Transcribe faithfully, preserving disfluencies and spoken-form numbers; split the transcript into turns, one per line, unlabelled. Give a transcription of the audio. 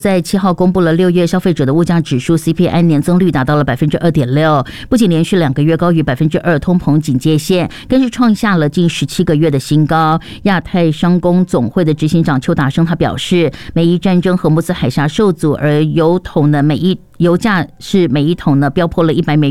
在七号公布了六月消费者的物价指数 C P I 年增率达到了百分之二点六，不仅连续两个月高于百分之二通膨警戒线，更是创下了近十七个月的新高。亚太商工总会的执行长邱达生他表示，美伊战争、荷姆斯海峡受阻，而油桶的每一油价是每一桶呢飙破了一百美元。